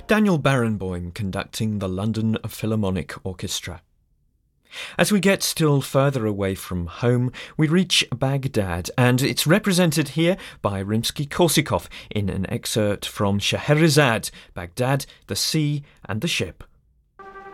Daniel Barenboim conducting the London Philharmonic Orchestra. As we get still further away from home, we reach Baghdad, and it's represented here by Rimsky-Korsakov in an excerpt from Scheherazade, Baghdad, the Sea and the Ship.